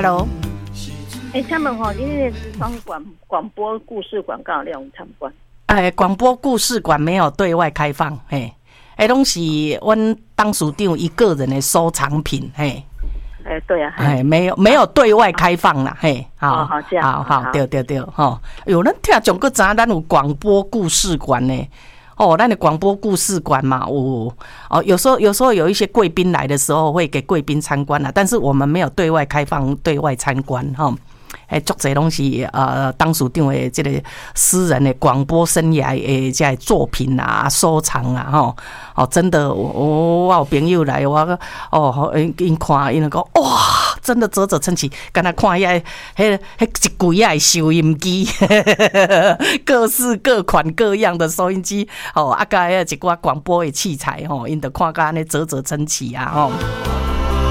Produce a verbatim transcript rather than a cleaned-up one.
，Hello。 哎、欸，他们哈，因为双广广播故事广告那种参观。 哎，广播故事馆没有对外开放，嘿，哎，拢是阮董事长一个人的收藏品，嘿。 哎，对啊， 哎，没有没有对外开放啦，嘿，好， 好，这样， 好好，对对对，吼，有人听讲个咱咱有广播故事馆呢。哦，那你广播故事馆嘛，我哦，有时候有时候有一些贵宾来的时候会给贵宾参观啦，但是我们没有对外开放对外参观哈。诶，足侪拢是呃，董事长的这个私人的广播生涯的这作品啊、收藏啊，吼哦，真的，我我有朋友来，我哦，因因看，因讲哇，真的啧啧称奇，敢若看遐迄迄一柜啊收音机，各式各款各样的收音机，哦，啊，甲遐一寡广播的器材，吼，因着看甲安尼啧啧称奇啊，吼。